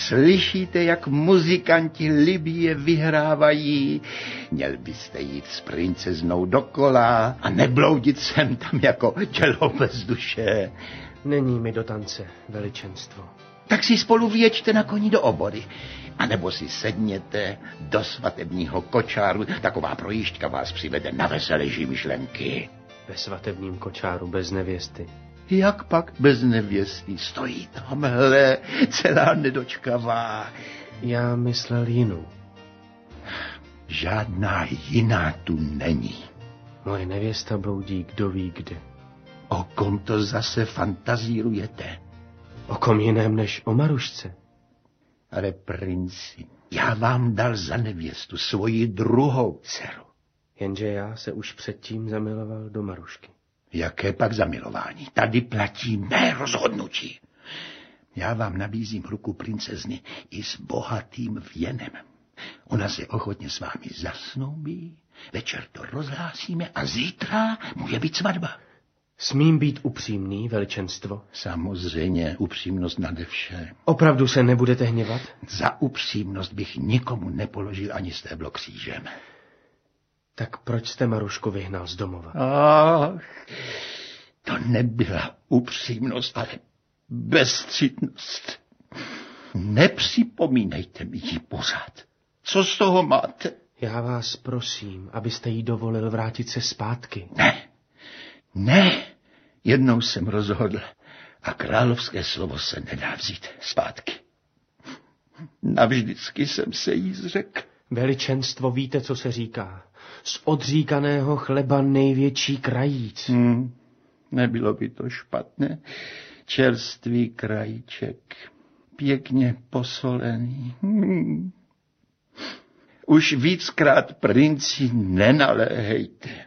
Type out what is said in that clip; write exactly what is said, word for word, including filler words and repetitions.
Slyšíte, jak muzikanti libě vyhrávají? Měl byste jít s princeznou dokola a nebloudit sem tam jako tělo bez duše. Není mi do tance, veličenstvo. Tak si spolu vyjeďte na koni do Obory. A nebo si sedněte do svatebního kočáru. Taková projížďka vás přivede na veselější myšlenky. Ve svatebním kočáru bez nevěsty. Jak pak bez nevěsty? Stojí tamhle celá nedočkavá. Já myslel jinou. Žádná jiná tu není. Moje nevěsta bloudí kdo ví kde. O kom to zase fantazírujete? O kom jiném než o Marušce? Ale princi, já vám dal za nevěstu svoji druhou dceru. Jenže já se už předtím zamiloval do Marušky. Jaké pak zamilování? Tady platí mé rozhodnutí. Já vám nabízím ruku princezny i s bohatým věnem. Ona se ochotně s vámi zasnoubí, večer to rozhlásíme a zítra může být svatba. Smím být upřímný, veličenstvo? Samozřejmě, upřímnost nade vše. Opravdu se nebudete hněvat? Za upřímnost bych nikomu nepoložil ani stéblo křížem. Tak proč jste Marušku vyhnal z domova? Ach, to nebyla upřímnost, ale bezcitnost. Nepřipomínejte mi ji pořád. Co z toho máte? Já vás prosím, abyste jí dovolil vrátit se zpátky. Ne, ne, jednou jsem rozhodl a královské slovo se nedá vzít zpátky. Navždycky jsem se jí zřekl. Veličenstvo, víte, co se říká? Z odříkaného chleba největší krajíc. Hmm, nebylo by to špatné. Čerstvý krajíček, pěkně posolený. Hmm. Už víckrát, princi, nenaléhejte.